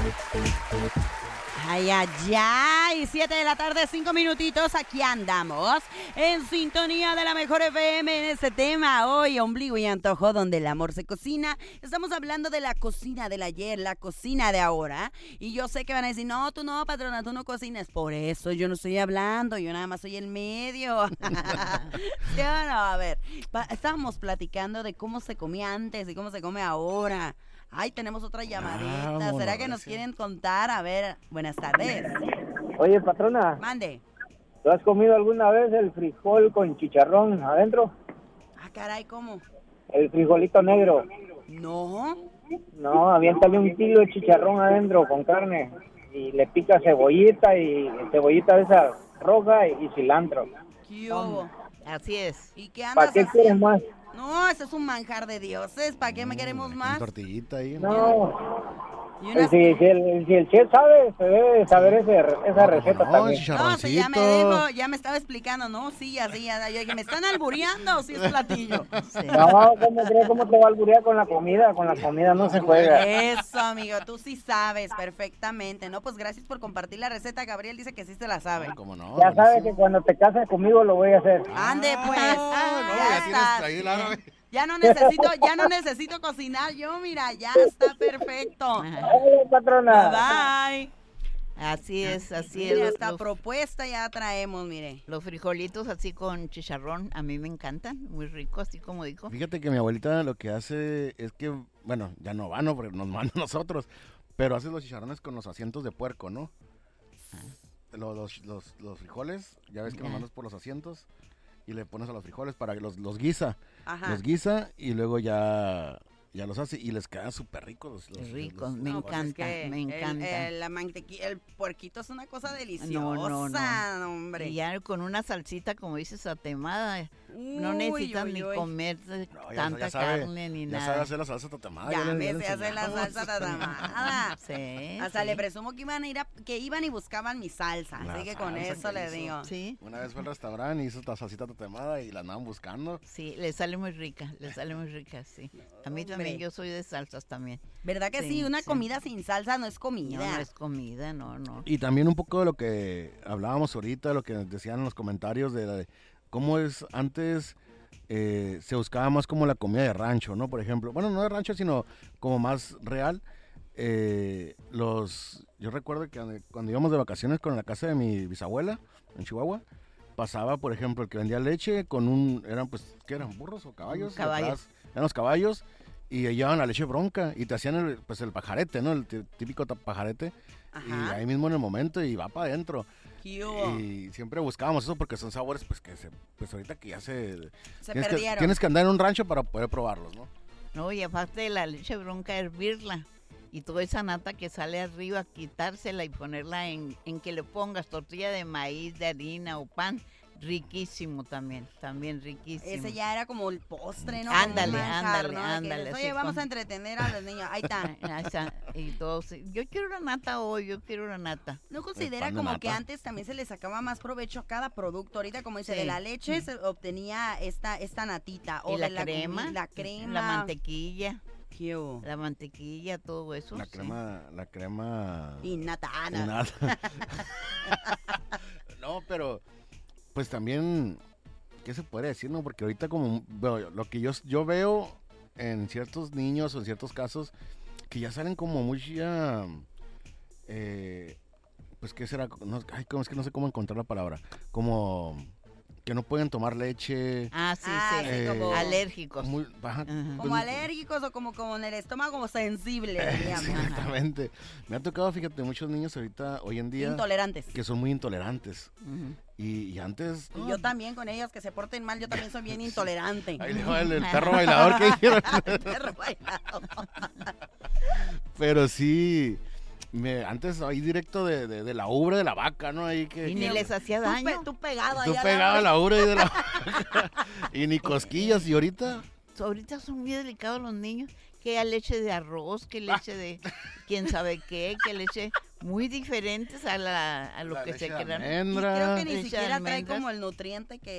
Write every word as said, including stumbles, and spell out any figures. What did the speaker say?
Ay, ay, ay, siete de la tarde, cinco minutitos, aquí andamos en sintonía de la mejor F M en este tema hoy, ombligo y antojo, donde el amor se cocina. Estamos hablando de la cocina del ayer, la cocina de ahora, y yo sé que van a decir, no, tú no, patrona, tú no cocinas, por eso yo no estoy hablando, yo nada más soy el medio. ¿Sí o no? A ver, pa- estábamos platicando de cómo se comía antes y cómo se come ahora. Ay, tenemos otra llamadita. Vámonos, ¿Será que nos gracias. quieren contar? A ver, buenas tardes. Oye, patrona, Mande. ¿tú has comido alguna vez el frijol con chicharrón adentro? Ah, caray, ¿cómo? El frijolito negro. No. No, aviéntale un kilo de chicharrón adentro con carne y le pica cebollita y cebollita de esa roja y, y cilantro. ¿Qué hubo? Así es. ¿Y qué andas ¿Para qué quieres haciendo? más? No, ese es un manjar de dioses. ¿Para qué me queremos Con más? tortillita ahí. No, Y eh, unas- si, si el, si el chef sabe, se debe saber ese, esa receta No, también. No, sí, ya me chicharroncito. dijo, ya me estaba explicando, no, sí, así, ya, yo dije, ¿me están albureando o sí es platillo? Sí. No, ¿cómo crees? ¿Cómo te va a alburear con la comida? Con la comida no se juega. Eso, amigo, tú sí sabes perfectamente, ¿no? Pues gracias por compartir la receta, Gabriel dice que sí se la sabe. Ay, ¿cómo no? Ya sabes buenísimo. que cuando te cases conmigo lo voy a hacer. Ande, pues. Ah, no, ya ya tienes estás. ahí el árabe. Ya no necesito, ya no necesito cocinar yo, mira, ya está perfecto. Hola, patrona. Bye. Así es, así es. Mire, Los, esta los- propuesta ya traemos, mire. los frijolitos así con chicharrón, a mí me encantan, muy rico, así como dijo. Fíjate que mi abuelita lo que hace es que, bueno, ya no van, ¿no? Porque nos mandan nosotros, pero hace los chicharrones con los asientos de puerco, ¿no? Los, los, los, los frijoles, ya ves que los Ya. mandas por los asientos y le pones a los frijoles para que los, los guisa. Ajá. Los guisa y luego ya, ya los hace y les quedan súper ricos. Los, los- Ricos, los- me No, pues es encanta, que me el- encanta. El, la mantequilla, el puerquito es una cosa deliciosa, No, no, no. hombre. Y ya con una salsita, como dices, atemada, no Uy, necesitas uy, ni uy. comer eh, No, ya- tanta ya sabe- carne ni ya sabe nada. hacer la salsa tatemada. Ya le- me le sé hacer la enseñamos. salsa tatamada. Sí, Hasta sí. le presumo que iban a ir a, que iban y buscaban mi salsa, La así que con salsa eso que le hizo. digo. Sí, Una vez fue al restaurante y hizo la salsita tatemada y la andaban buscando. sí, le sale muy rica, le sale muy rica, sí. A mí también, Hombre. yo soy de salsas también. ¿Verdad que sí? Sí, Una sí. comida sin salsa no es No, comida. no es comida, no, no. Y también un poco de lo que hablábamos ahorita, lo que decían en los comentarios de, la de cómo es antes eh, se buscaba más como la comida de rancho, ¿no? Por ejemplo, bueno, no de rancho, sino como más real. Eh, los, yo recuerdo que cuando- cuando íbamos de vacaciones con la casa de mi bisabuela en Chihuahua, pasaba, por ejemplo, el que vendía leche con un, eran pues, ¿qué eran? ¿Burros o caballos? Caballos. Atrás eran los caballos y llevaban la leche bronca y te hacían el, pues el pajarete, ¿no? El tí- típico ta- pajarete. Y Ajá. ahí mismo en el momento y va para adentro. ¿Qué hubo? Y siempre buscábamos eso porque son sabores pues que se, pues ahorita que ya se... Se tienes, que, perdieron. tienes que andar en un rancho para poder probarlos, ¿no? No, y aparte de la leche bronca, hervirla. Y toda esa nata que sale arriba, quitársela y ponerla en, en que le pongas tortilla de maíz, de harina o pan. Riquísimo también, también riquísimo. Ese ya era como el postre, ¿no? Ándale, Como un manjar, ándale, ¿no? De que ándale, les, así Oye, vamos con- a entretener a los niños. Ahí está. Ahí está, y todos, yo quiero una nata hoy, yo quiero una nata. ¿No considera pan de como que nata. antes también se le sacaba más provecho a cada producto? Ahorita, como dice, Sí. de la leche se obtenía esta esta natita. O Y la de la crema, comi- la crema. la mantequilla, ¿Qué hubo? la mantequilla, todo eso. La sí. crema... La crema... Y nata. y Ana. nada. No, pero... Pues también... ¿Qué se puede decir, no? Porque ahorita como... Bueno, lo que yo, yo veo en ciertos niños o en ciertos casos... Que ya salen como muy... ya, eh, pues, ¿qué será? No, ay, ¿cómo es que no sé cómo encontrar la palabra? Como... Que no pueden tomar leche... Ah, sí, Ah, sí. sí, Eh, como, Alérgicos. Muy baja. Ajá. como pues, alérgicos o como con el estómago sensible, diríamos. Exactamente. Me ha tocado, fíjate, muchos niños ahorita, hoy en día, Intolerantes. que son muy intolerantes. Ujú. Y, y antes... Y yo también con ellos que se porten mal, yo también soy bien intolerante. Ahí le va el, el perro bailador que dijeron. Perro bailado. Pero sí, me, antes ahí directo de, de, de la ubre de la vaca, ¿no? Ahí que... Y ni que- les hacía Tú, daño. pe- tú pegado ahí. Tú al pegaba lado. la ubre ahí de la vaca. Y ni cosquillas. Y ahorita... Ahorita son muy delicados los niños. Que leche de arroz, que leche de quién sabe qué, que leche muy diferentes a, la, a lo La que se leche de crean. Y almendra. creo que ni Leche de siquiera trae almendras. como el nutriente que